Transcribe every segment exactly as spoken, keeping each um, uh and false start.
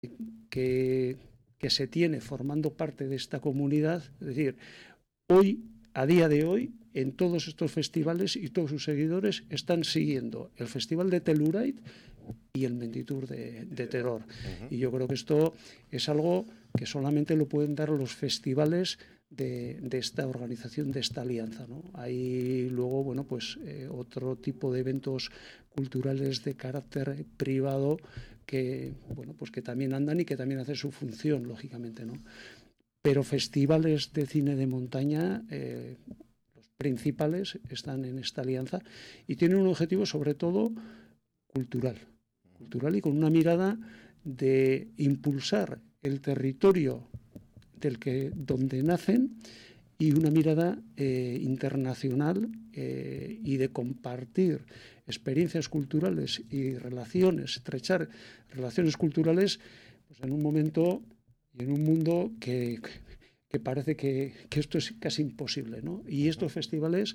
que, que se tiene formando parte de esta comunidad. Es decir, hoy, a día de hoy, en todos estos festivales y todos sus seguidores están siguiendo el Festival de Telluride y el Menditour de, de Terror. Uh-huh. Y yo creo que esto es algo que solamente lo pueden dar los festivales de, de esta organización, de esta alianza, ¿no? Hay luego, bueno, pues eh, otro tipo de eventos culturales de carácter privado que, bueno, pues que también andan y que también hacen su función, lógicamente, ¿no? Pero festivales de cine de montaña, eh, los principales, están en esta alianza y tienen un objetivo sobre todo cultural, cultural y con una mirada de impulsar el territorio del que, donde nacen y una mirada eh, internacional eh, y de compartir experiencias culturales y relaciones, estrechar relaciones culturales pues en un momento y en un mundo que, que parece que, que esto es casi imposible, ¿no? Y estos festivales,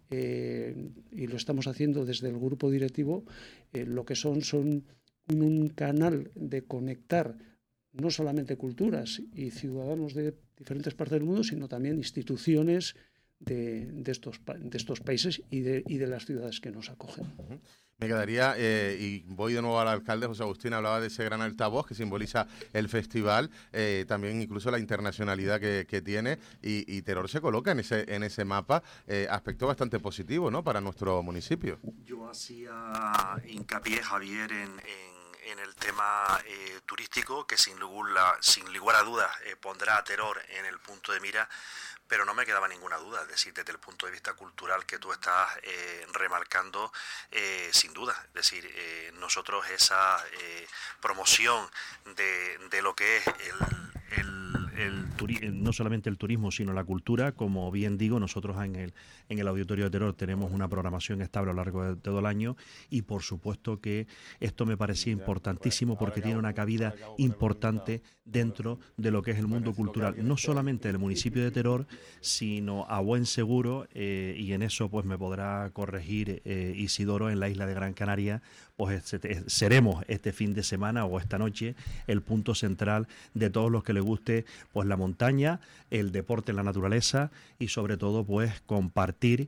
eh, y lo estamos haciendo desde el grupo directivo, eh, lo que son son un, un canal de conectar no solamente culturas y ciudadanos de diferentes partes del mundo, sino también instituciones de, de, estos, de estos países y de, y de las ciudades que nos acogen. Uh-huh. Me quedaría, eh, y voy de nuevo al alcalde José Agustín, hablaba de ese gran altavoz que simboliza el festival, eh, también incluso la internacionalidad que, que tiene, y, y Terror se coloca en ese, en ese mapa, eh, aspecto bastante positivo, ¿no?, para nuestro municipio. Yo hacía hincapié, Javier, en, en en el tema eh, turístico, que sin lugar, sin lugar a dudas eh, pondrá a Terror en el punto de mira, pero no me quedaba ninguna duda, es decir, desde el punto de vista cultural que tú estás eh, remarcando, eh, sin duda, es decir, eh, nosotros esa eh, promoción de, de lo que es el, el El turi- no solamente el turismo, sino la cultura. Como bien digo, nosotros en el, en el Auditorio de Terror tenemos una programación estable a lo largo de todo el año y por supuesto que esto me parecía importantísimo porque tiene una cabida importante dentro de lo que es el mundo cultural, no solamente del municipio de Terror, sino a buen seguro, eh, y en eso pues me podrá corregir eh, Isidoro, en la isla de Gran Canaria, pues este, seremos este fin de semana o esta noche el punto central de todos los que les guste pues la montaña, el deporte en la naturaleza y sobre todo pues compartir.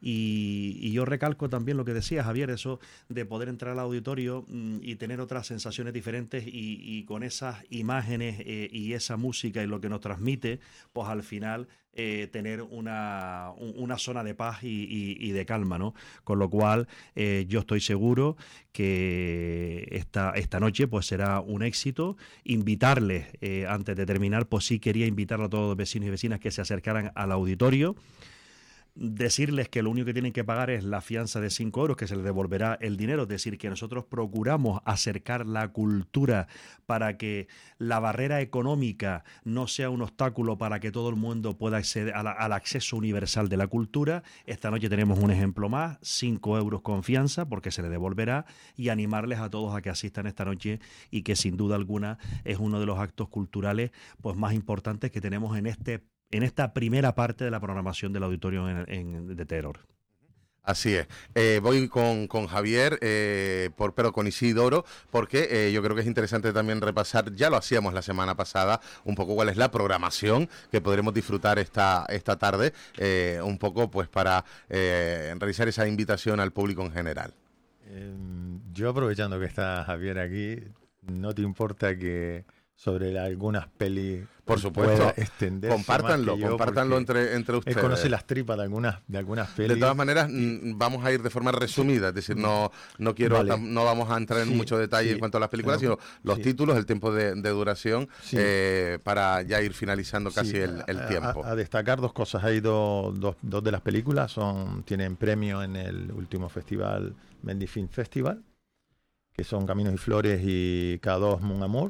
Y, y yo recalco también lo que decía Javier, eso de poder entrar al auditorio mmm, y tener otras sensaciones diferentes y, y con esas imágenes eh, y esa música y lo que nos transmite, pues al final eh, tener una, una zona de paz y, y, y de calma, ¿no? Con lo cual eh, yo estoy seguro que esta, esta noche pues será un éxito. Invitarles, eh, antes de terminar, pues sí quería invitar a todos los vecinos y vecinas que se acercaran al auditorio. Decirles que lo único que tienen que pagar es la fianza de cinco euros, que se les devolverá el dinero. Es decir, que nosotros procuramos acercar la cultura para que la barrera económica no sea un obstáculo para que todo el mundo pueda acceder a la, al acceso universal de la cultura. Esta noche tenemos un ejemplo más, cinco euros con fianza, porque se les devolverá, y animarles a todos a que asistan esta noche y que sin duda alguna es uno de los actos culturales pues más importantes que tenemos en este en esta primera parte de la programación del auditorio en, en, de Terror. Así es. Eh, voy con, con Javier, eh, por, pero con Isidoro, porque eh, yo creo que es interesante también repasar, ya lo hacíamos la semana pasada, un poco cuál es la programación que podremos disfrutar esta, esta tarde, eh, un poco pues para eh, realizar esa invitación al público en general. Eh, yo aprovechando que está Javier aquí, ¿no te importa que sobre la, algunas pelis por supuesto compártanlo compártanlo entre, entre ustedes? Él conoce las tripas de algunas de algunas pelis. De todas maneras, y, vamos a ir de forma resumida, es decir, no no quiero vale. no vamos a entrar en sí, mucho detalle sí, en cuanto a las películas, pero, sino los sí. títulos, el tiempo de, de duración, sí. eh, para ya ir finalizando casi sí, el, el tiempo. A, a destacar dos cosas, hay dos, dos, dos de las películas, son tienen premio en el último festival, Mendy Film Festival, que son Caminos y Flores y K dos Mon Amour.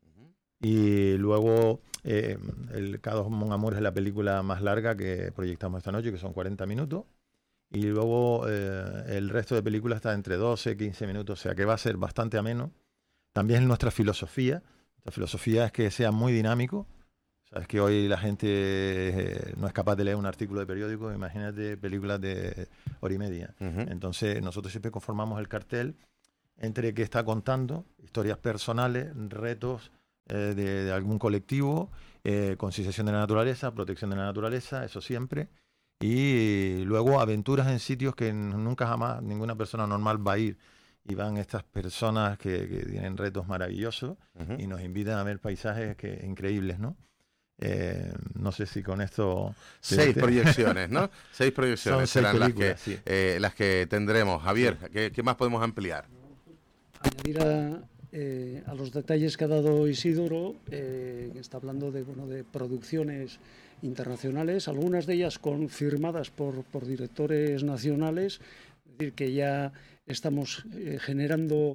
Y luego eh, el K dos Mon Amour es la película más larga que proyectamos esta noche, que son cuarenta minutos. Y luego eh, el resto de películas está entre doce, quince minutos, o sea que va a ser bastante ameno. También es nuestra filosofía. Nuestra filosofía es que sea muy dinámico. Sabes que hoy la gente eh, no es capaz de leer un artículo de periódico, imagínate películas de hora y media. Uh-huh. Entonces nosotros siempre conformamos el cartel entre que está contando historias personales, retos, eh, de, de algún colectivo, eh, concienciación de la naturaleza, protección de la naturaleza, eso siempre. Y luego aventuras en sitios que nunca jamás ninguna persona normal va a ir. Y van estas personas que, que tienen retos maravillosos uh-huh. y nos invitan a ver paisajes que, increíbles, ¿no? Eh, no sé si con esto... Seis te... proyecciones, ¿no? Seis proyecciones seis serán las que, sí. eh, las que tendremos. Javier, sí. ¿qué, ¿qué más podemos ampliar? Añadir a, eh, a los detalles que ha dado Isidoro, eh, que está hablando de, bueno, de producciones internacionales, algunas de ellas confirmadas por, por directores nacionales, es decir, que ya estamos eh, generando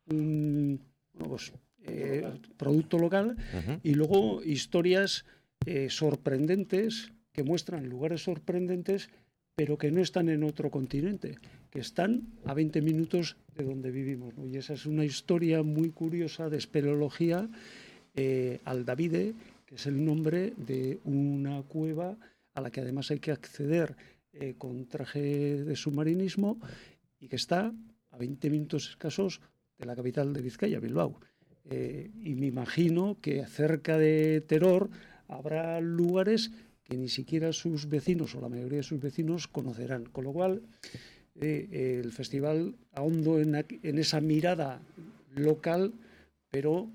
un bueno, pues, eh, producto local uh-huh. y luego historias eh, sorprendentes que muestran lugares sorprendentes pero que no están en otro continente, que están a veinte minutos de donde vivimos, ¿no? Y esa es una historia muy curiosa de espeleología. eh, Aldavide, que es el nombre de una cueva a la que además hay que acceder eh, con traje de submarinismo y que está a veinte minutos escasos de la capital de Vizcaya, Bilbao. Eh, y me imagino que cerca de Teror habrá lugares que ni siquiera sus vecinos o la mayoría de sus vecinos conocerán. Con lo cual, eh, el festival ahondo en, en esa mirada local, pero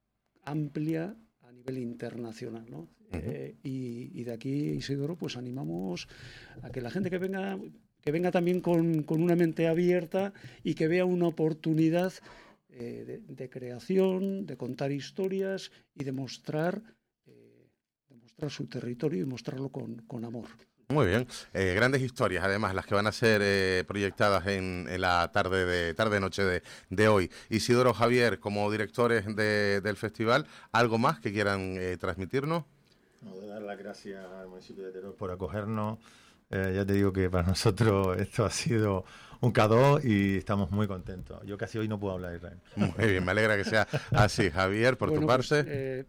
amplia a nivel internacional, ¿no? Uh-huh. Eh, y, y de aquí, Isidoro, pues animamos a que la gente que venga... que venga también con, con una mente abierta y que vea una oportunidad eh, de, de creación, de contar historias y de mostrar, eh, de mostrar su territorio y mostrarlo con, con amor. Muy bien, eh, grandes historias además las que van a ser eh, proyectadas en, en la tarde de tarde noche de, de hoy. Isidoro, Javier, como directores de, del festival, ¿algo más que quieran eh, transmitirnos? No, de dar las gracias al municipio de Teror por acogernos. Eh, ya te digo que para nosotros esto ha sido un K dos y estamos muy contentos. Yo casi hoy no puedo hablar, Israel. Muy bien, me alegra que sea así. Javier, por bueno, tu parte. Pues, eh,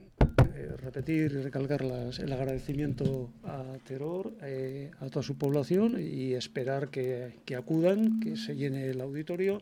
eh, repetir y recalcar las, el agradecimiento a Teror, eh, a toda su población y esperar que, que acudan, que se llene el auditorio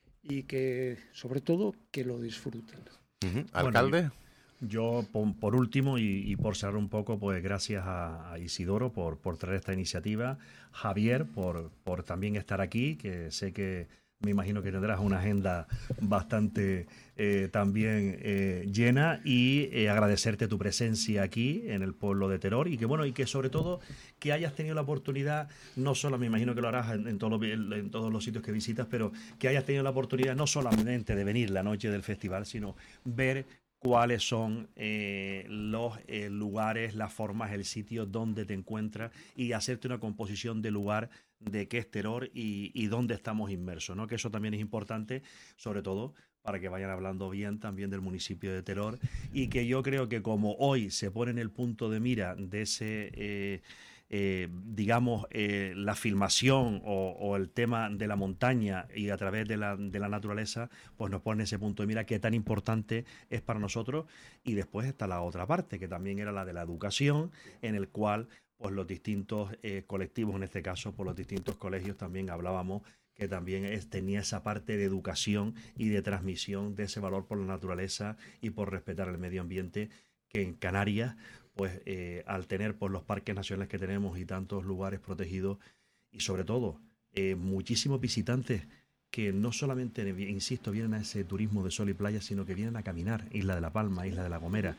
y que, sobre todo, que lo disfruten. Uh-huh. ¿Alcalde? Bueno, Yo, por, por último, y, y por cerrar un poco, pues gracias a, a Isidoro por, por traer esta iniciativa, Javier por, por también estar aquí, que sé que me imagino que tendrás una agenda bastante eh, también eh, llena, y eh, agradecerte tu presencia aquí en el pueblo de Teror, y que bueno, y que sobre todo que hayas tenido la oportunidad, no solo, me imagino que lo harás en, en, todo, en todos los sitios que visitas, pero que hayas tenido la oportunidad no solamente de venir la noche del festival, sino ver cuáles son eh, los eh, lugares, las formas, el sitio donde te encuentras y hacerte una composición de lugar de qué es Teror y, y dónde estamos inmersos, ¿no? Que eso también es importante, sobre todo para que vayan hablando bien también del municipio de Teror, y que yo creo que como hoy se pone en el punto de mira de ese... Eh, Eh, digamos, eh, la filmación o, o el tema de la montaña y a través de la, de la naturaleza, pues nos pone ese punto de mira que tan importante es para nosotros. Y después está la otra parte, que también era la de la educación, en el cual pues los distintos eh, colectivos, en este caso, por los distintos colegios, también hablábamos que también es, tenía esa parte de educación y de transmisión de ese valor por la naturaleza y por respetar el medio ambiente, que en Canarias, pues eh, al tener pues, los parques nacionales que tenemos y tantos lugares protegidos, y sobre todo eh, muchísimos visitantes que no solamente, insisto, vienen a ese turismo de sol y playa, sino que vienen a caminar, Isla de la Palma, Isla de la Gomera,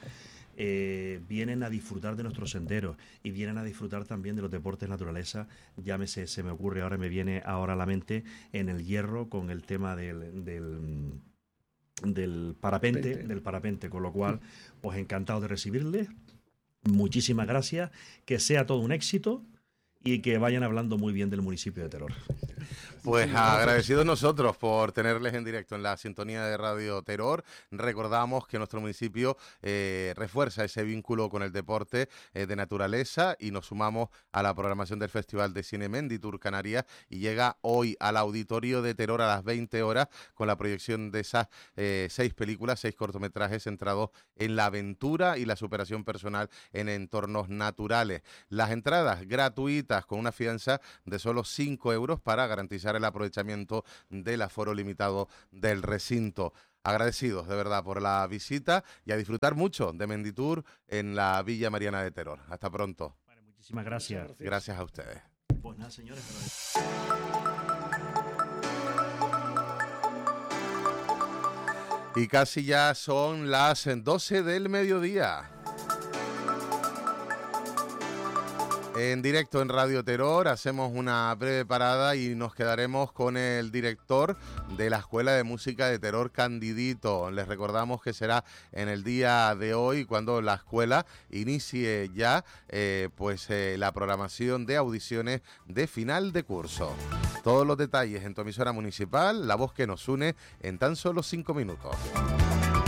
eh, vienen a disfrutar de nuestros senderos y vienen a disfrutar también de los deportes de naturaleza. Llámese, se me ocurre ahora, me viene ahora a la mente en el Hierro con el tema del... del del parapente, Pente. del parapente, con lo cual, pues encantado de recibirles. Muchísimas gracias, que sea todo un éxito y que vayan hablando muy bien del municipio de Teror. Pues agradecidos nosotros por tenerles en directo en la sintonía de Radio Teror. Recordamos que nuestro municipio eh, refuerza ese vínculo con el deporte eh, de naturaleza, y nos sumamos a la programación del Festival de Cine Menditur Canarias, y llega hoy al Auditorio de Teror a las veinte horas con la proyección de esas eh, seis películas, seis cortometrajes centrados en la aventura y la superación personal en entornos naturales. Las entradas gratuitas con una fianza de solo cinco euros para garantizar el aprovechamiento del aforo limitado del recinto. agradecidos de verdad por la visita y a disfrutar mucho de Menditur en la Villa Mariana de Teror. Hasta pronto. Vale, muchísimas gracias. Muchas Gracias a ustedes. Pues nada, señores. Y casi ya son las doce del mediodía. En directo en Radio Terror hacemos una breve parada y nos quedaremos con el director de la Escuela de Música de Terror, Candidito. Les recordamos que será en el día de hoy cuando la escuela inicie ya eh, pues eh, la programación de audiciones de final de curso. Todos los detalles en tu emisora municipal, la voz que nos une en tan solo cinco minutos.